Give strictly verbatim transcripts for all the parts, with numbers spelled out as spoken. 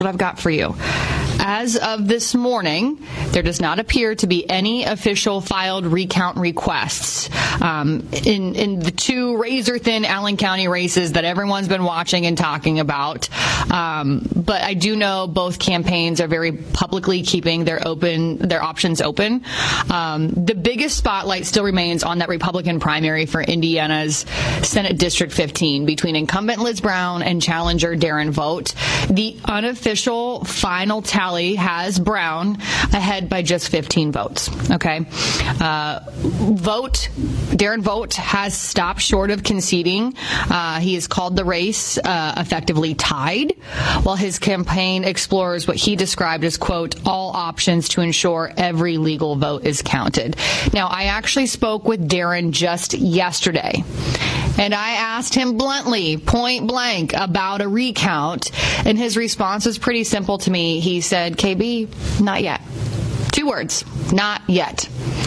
what I've got for you. As of this morning, there does not appear to be any official filed recount requests um, in in the two razor-thin Allen County races that everyone's been watching and talking about. Um, but I do know both campaigns are very publicly keeping their open their options open. Um, the biggest spotlight still remains on that Republican primary for Indiana's Senate District fifteen between incumbent Liz Brown and challenger Darren Vogt. The unofficial final tally has Brown ahead by just fifteen votes. Okay. Uh, Vogt, Darren Vogt has stopped short of conceding. Uh, he has called the race uh, effectively tied, while his campaign explores what he described as, quote, all options to ensure every legal vote is counted. Now, I actually spoke with Darren just yesterday, and I asked him bluntly, point blank, about a recount, and his response was pretty simple to me. He said, K B, not yet. Two words, not yet.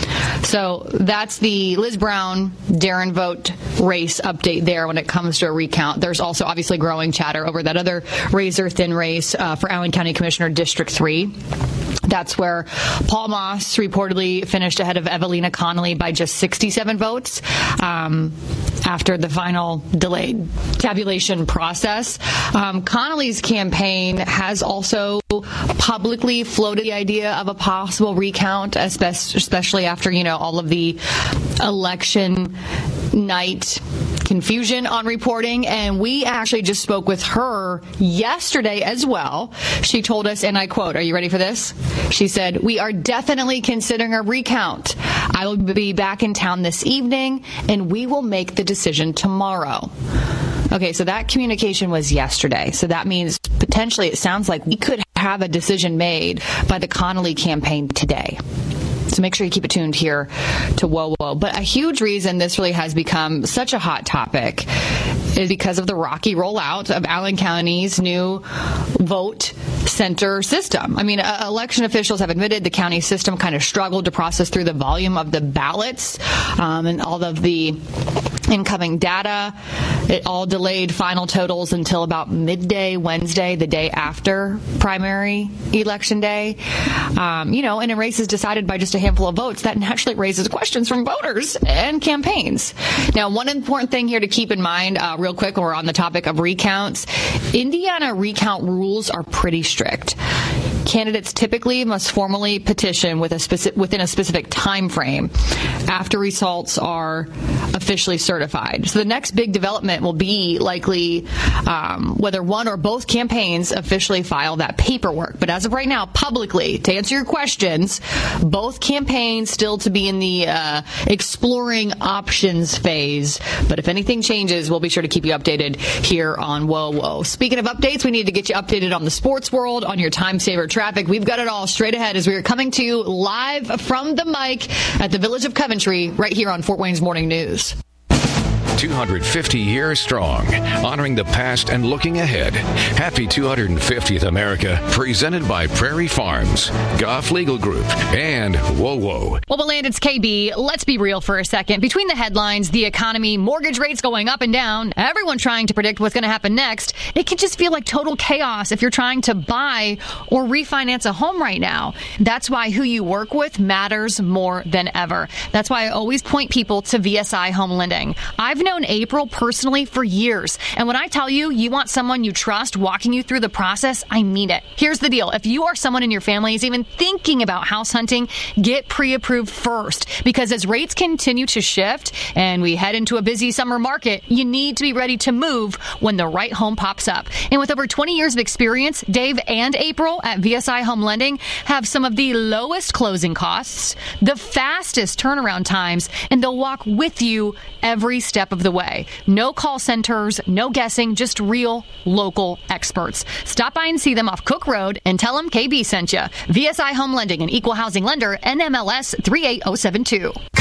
So that's the Liz Brown, Darren Vogt race update there when it comes to a recount. There's also obviously growing chatter over that other razor-thin race uh, for Allen County Commissioner District three. That's where Paul Moss reportedly finished ahead of Evelina Connolly by just sixty-seven votes um, after the final delayed tabulation process. Um, Connolly's campaign has also publicly floated the idea of a possible recount, especially after, you know, all of the election night confusion on reporting, and we actually just spoke with her yesterday as well. She told us, and I quote, are you ready for this? She said, we are definitely considering a recount. I will be back in town this evening, and we will make the decision tomorrow. Okay, so that communication was yesterday. So that means potentially it sounds like we could have a decision made by the Connolly campaign today. So make sure you keep it tuned here to Whoa Whoa. But a huge reason this really has become such a hot topic is because of the rocky rollout of Allen County's new vote center system. I mean, uh, election officials have admitted the county system kind of struggled to process through the volume of the ballots um, and all of the incoming data. It all delayed final totals until about midday Wednesday, the day after primary election day. Um, you know, and in races decided by just a handful of votes, that naturally raises questions from voters and campaigns. Now, one important thing here to keep in mind, uh, real quick, when we're on the topic of recounts, Indiana recount rules are pretty strict. Candidates typically must formally petition with a speci- within a specific time frame after results are officially certified. So the next big development will be likely um, whether one or both campaigns officially file that paperwork. But as of right now, publicly, to answer your questions, both campaigns still to be in the uh, exploring options phase. But if anything changes, we'll be sure to keep you updated here on Whoa Whoa. Speaking of updates, we need to get you updated on the sports world, on your time saver traffic. We've got it all straight ahead as we are coming to you live from the mic at the Village of Coventry right here on Fort Wayne's Morning News. two hundred fifty years strong, honoring the past and looking ahead. Happy two hundred fiftieth America, presented by Prairie Farms, Goff Legal Group, and Whoa Whoa. Well, Beland, it's K B. Let's be real for a second. Between the headlines, the economy, mortgage rates going up and down, everyone trying to predict what's going to happen next, it can just feel like total chaos if you're trying to buy or refinance a home right now. That's why who you work with matters more than ever. That's why I always point people to V S I Home Lending. I've known April personally for years, and when I tell you you want someone you trust walking you through the process, I mean it. Here's the deal. If you or someone in your family is even thinking about house hunting, get pre-approved first, because as rates continue to shift and we head into a busy summer market, you need to be ready to move when the right home pops up. And with over twenty years of experience, Dave and April at V S I Home Lending have some of the lowest closing costs, the fastest turnaround times, and they'll walk with you every step of the way. No call centers, no guessing, just real local experts. Stop by and see them off Cook Road and tell them K B sent you. V S I Home Lending, an equal housing lender, N M L S three eight oh seven two.